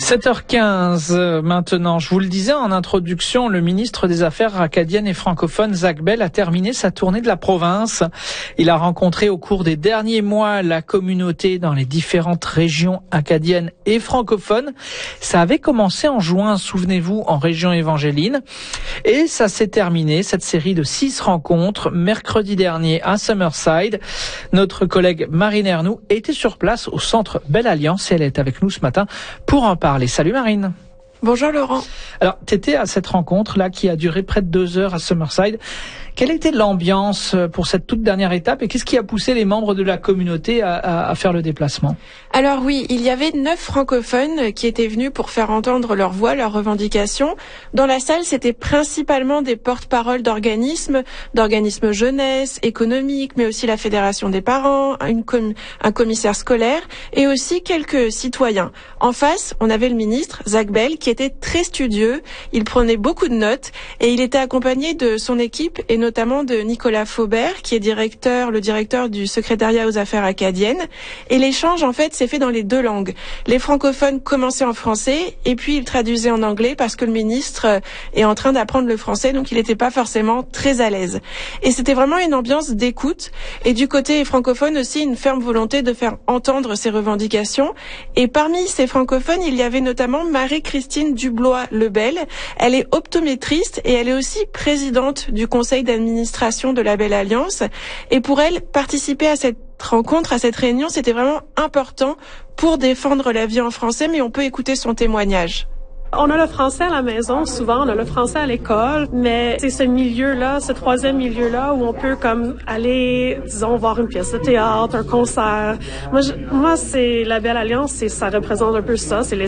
7h15 maintenant. Je vous le disais en introduction, le ministre des Affaires acadiennes et francophones, Zach Bell, a terminé sa tournée de la province. Il a rencontré au cours des derniers mois la communauté dans les différentes régions acadiennes et francophones. Ça avait commencé en juin, souvenez-vous, en région Évangéline. Et ça s'est terminé, cette série de 6 rencontres, mercredi dernier à Summerside. Notre collègue Marine Ernoux était sur place au centre Belle Alliance et elle est avec nous ce matin pour en parler. Salut Marine. Bonjour Laurent. Alors, tu étais à cette rencontre-là qui a duré près de 2 heures à Summerside. Quelle était l'ambiance pour cette toute dernière étape et qu'est-ce qui a poussé les membres de la communauté à faire le déplacement? Alors oui, il y avait 9 francophones qui étaient venus pour faire entendre leur voix, leurs revendications. Dans la salle, c'était principalement des porte-paroles d'organismes jeunesse, économiques, mais aussi la Fédération des parents, un commissaire scolaire et aussi quelques citoyens. En face, on avait le ministre, Zach Bell, qui était très studieux. Il prenait beaucoup de notes et il était accompagné de son équipe et notamment de Nicolas Faubert, qui est le directeur du secrétariat aux affaires acadiennes. Et l'échange, en fait, s'est fait dans les 2 langues. Les francophones commençaient en français et puis ils traduisaient en anglais parce que le ministre est en train d'apprendre le français, donc il n'était pas forcément très à l'aise. Et c'était vraiment une ambiance d'écoute. Et du côté francophone aussi, une ferme volonté de faire entendre ses revendications. Et parmi ces francophones, il y avait notamment Marie-Christine Dublois-Lebel. Elle est optométriste et elle est aussi présidente du conseil d'administration de la Belle Alliance. Et pour elle, participer à cette rencontre, à cette réunion, c'était vraiment important pour défendre la vie en français, mais on peut écouter son témoignage. On a le français à la maison, souvent, on a le français à l'école, mais c'est ce milieu-là, ce 3e milieu-là où on peut comme aller, disons, voir une pièce de théâtre, un concert. Moi, c'est la Belle Alliance, ça représente un peu ça, c'est